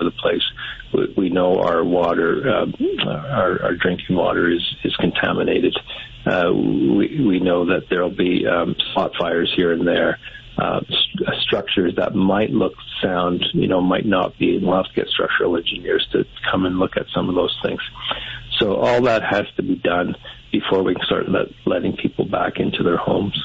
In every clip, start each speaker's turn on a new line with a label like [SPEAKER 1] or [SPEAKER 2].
[SPEAKER 1] over the place. We know our water, our drinking water is contaminated. We know that there'll be spot fires here and there. Structures that might look sound, might not be. We'll have to get structural engineers to come and look at some of those things. So all that has to be done before we can start letting people back into their homes.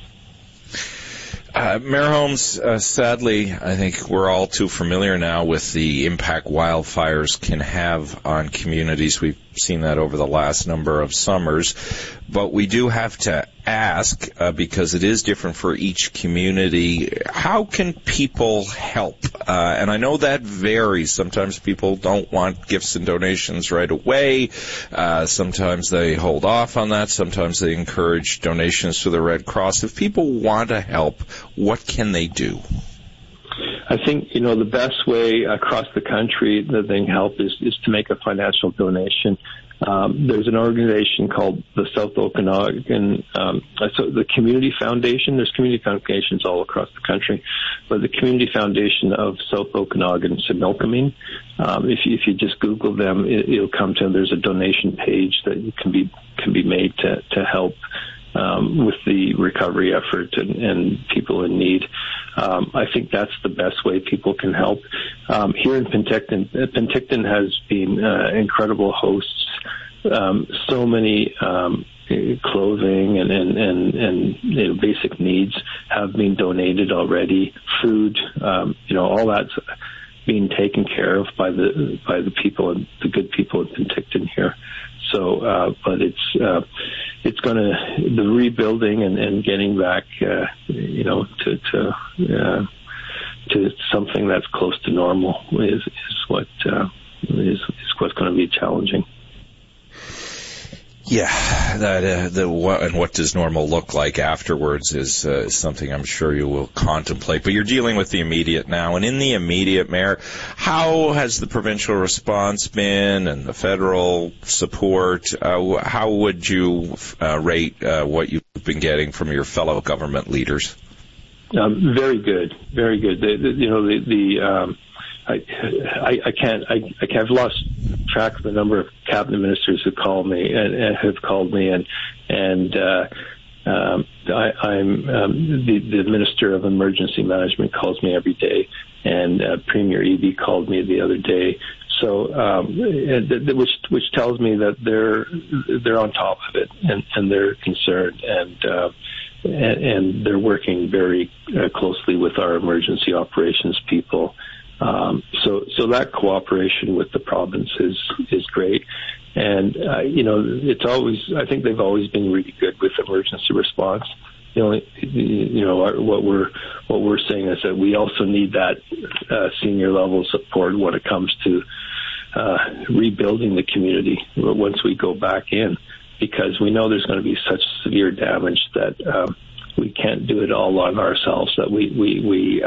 [SPEAKER 2] Mayor Holmes, sadly, I think we're all too familiar now with the impact wildfires can have on communities. We've seen that over the last number of summers. But we do have to ask, because it is different for each community, how can people help? And I know that varies. Sometimes people don't want gifts and donations right away. Sometimes they hold off on that. Sometimes they encourage donations to the Red Cross. If people want to help, what can they do?
[SPEAKER 1] I think, the best way across the country that they can help is to make a financial donation. There's an organization called the South Okanagan, the Community Foundation. There's community foundations all across the country, but the Community Foundation of South Okanagan, Similkameen. If you just Google them, it'll come to them. There's a donation page that can be made to help with the recovery effort and people in need. I think that's the best way people can help. Here in Penticton has been incredible hosts. So many clothing and basic needs have been donated already. Food, all that's being taken care of by the people, the good people in Penticton here. So, but it's going to, the rebuilding and getting back, to something that's close to normal is what's going to be challenging.
[SPEAKER 2] Yeah, and what does normal look like afterwards is something I'm sure you will contemplate. But you're dealing with the immediate now. And in the immediate, Mayor, how has the provincial response been and the federal support? How would you rate what you've been getting from your fellow government leaders?
[SPEAKER 1] Very good, very good. I've lost track of the number of cabinet ministers who call me and have called me, and I'm the Minister of Emergency Management calls me every day, and Premier Eby called me the other day. So, which tells me that they're on top of it and they're concerned and they're working very closely with our emergency operations people. So that cooperation with the province is great. And, it's always, I think they've always been really good with emergency response. What we're saying is that we also need that, senior level support when it comes to, rebuilding the community once we go back in, because we know there's going to be such severe damage that, we can't do it all on ourselves, that we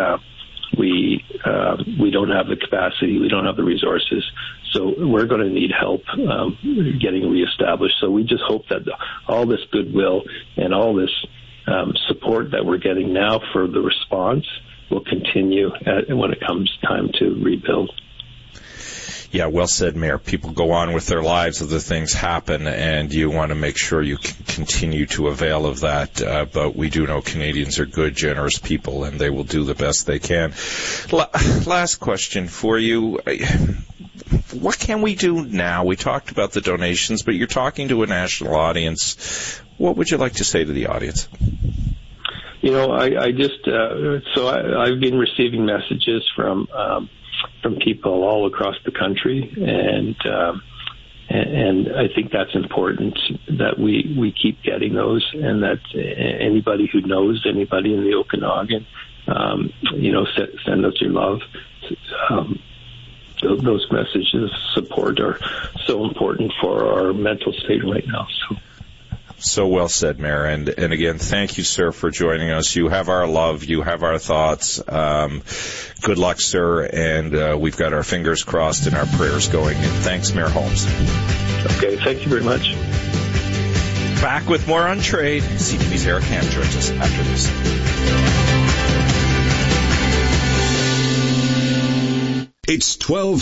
[SPEAKER 1] don't have the capacity, we don't have the resources, so we're going to need help getting reestablished. So we just hope that all this goodwill and all this support that we're getting now for the response will continue when it comes time to rebuild.
[SPEAKER 2] Yeah, well said, Mayor. People go on with their lives, other things happen, and you want to make sure you can continue to avail of that. But we do know Canadians are good, generous people, and they will do the best they can. Last question for you. What can we do now? We talked about the donations, but you're talking to a national audience. What would you like to say to the audience? I've been receiving messages from people all across the country, and I think that's important that we keep getting those, and that anybody who knows anybody in the Okanagan, send us your love. Those messages of support are so important for our mental state right now. So well said, Mayor. And again, thank you, sir, for joining us. You have our love. You have our thoughts. Good luck, sir. And we've got our fingers crossed and our prayers going. And thanks, Mayor Holmes.
[SPEAKER 1] Okay, thank you very much.
[SPEAKER 2] Back with more on trade. CTV's Eric Ham joins us after this.
[SPEAKER 3] It's 12.